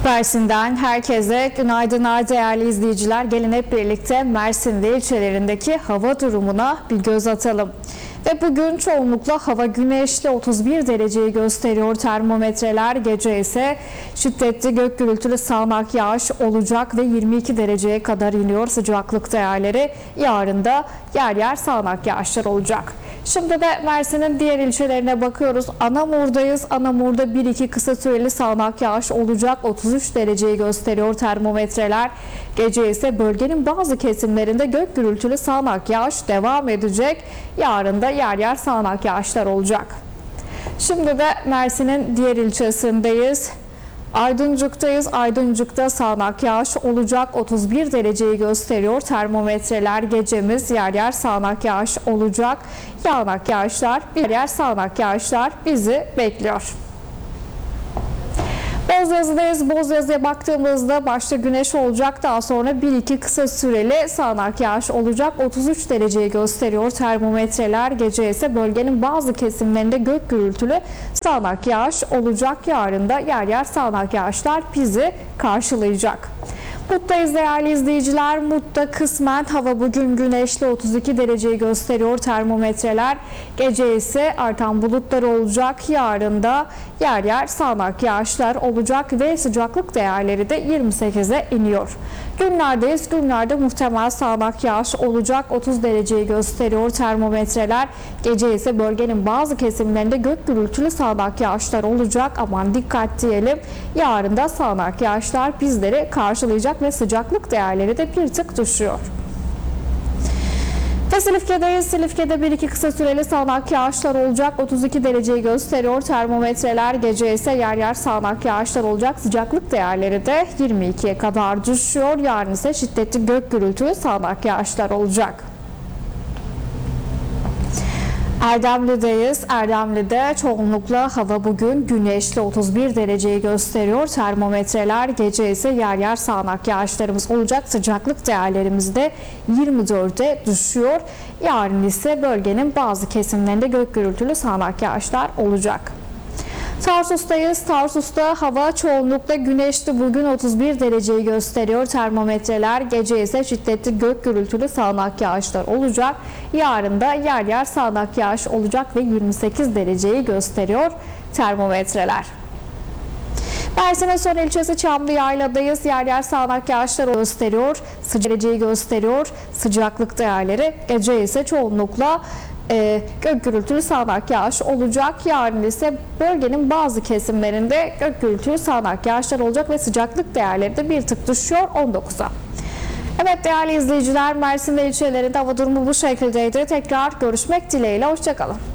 Mersin'den herkese günaydınlar değerli izleyiciler. Gelin hep birlikte Mersin ve ilçelerindeki hava durumuna bir göz atalım. Ve bugün çoğunlukla hava güneşli, 31 dereceyi gösteriyor termometreler. Gece ise şiddetli gök gürültülü sağanak yağış olacak ve 22 dereceye kadar iniyor sıcaklık değerleri. Yarın da yer yer sağanak yağışlar olacak. Şimdi de Mersin'in diğer ilçelerine bakıyoruz. Anamur'dayız. Anamur'da 1-2 kısa süreli sağanak yağış olacak. 33 dereceyi gösteriyor termometreler. Gece ise bölgenin bazı kesimlerinde gök gürültülü sağanak yağış devam edecek. Yarın da yer yer sağanak yağışlar olacak. Şimdi de Mersin'in diğer ilçesindeyiz. Aydıncık'tayız. Aydıncık'ta sağanak yağış olacak. 31 dereceyi gösteriyor termometreler. Gecemiz yer yer sağanak yağış olacak. Yağanak yağışlar, yer yer sağanak yağışlar bizi bekliyor. Bozyazı'dayız. Bozyazı'ya baktığımızda başta güneş olacak. Daha sonra 1-2 kısa süreli sağanak yağış olacak. 33 dereceyi gösteriyor termometreler. Gece ise bölgenin bazı kesimlerinde gök gürültülü sağanak yağış olacak. Yarın da yer yer sağanak yağışlar bizi karşılayacak. Mut'tayız değerli izleyiciler. Mut'ta kısmen hava bugün güneşli, 32 dereceyi gösteriyor termometreler. Gece ise artan bulutlar olacak. Yarın da yer yer sağanak yağışlar olacak ve sıcaklık değerleri de 28'e iniyor. Günlerdeyiz. Günlerde muhtemel sağanak yağış olacak. 30 dereceyi gösteriyor termometreler. Gece ise bölgenin bazı kesimlerinde gök gürültülü sağanak yağışlar olacak. Aman dikkat diyelim. Yarın da sağanak yağışlar bizleri karşılayacak ve sıcaklık değerleri de bir tık düşüyor. Ve Silifke'deyiz. Silifke'de 1-2 kısa süreli sağanak yağışlar olacak. 32 dereceyi gösteriyor termometreler. Gece ise yer yer sağanak yağışlar olacak. Sıcaklık değerleri de 22'ye kadar düşüyor. Yarın ise şiddetli gök gürültülü sağanak yağışlar olacak. Erdemli'deyiz. Erdemli'de çoğunlukla hava bugün güneşli, 31 dereceyi gösteriyor termometreler. Gece ise yer yer sağanak yağışlarımız olacak. Sıcaklık değerlerimiz de 24'e düşüyor. Yarın ise bölgenin bazı kesimlerinde gök gürültülü sağanak yağışlar olacak. Tarsus'tayız. Tarsus'ta hava çoğunlukla güneşli. Bugün 31 dereceyi gösteriyor termometreler. Gece ise şiddetli gök gürültülü sağanak yağışlar olacak. Yarın da yer yer sağanak yağış olacak ve 28 dereceyi gösteriyor termometreler. Mersin'in son ilçesi Çamlıyayla'dayız. Yer yer sağanak yağışlar gösteriyor. Dereceyi gösteriyor. Sıcaklık değerleri. Gece ise çoğunlukla gök gürültülü sağanak yağış olacak. Yarın ise bölgenin bazı kesimlerinde gök gürültülü sağanak yağışlar olacak ve sıcaklık değerleri de bir tık düşüyor 19'a. Evet değerli izleyiciler, Mersin ve ilçelerinde hava durumu bu şekildeydi. Tekrar görüşmek dileğiyle. Hoşçakalın.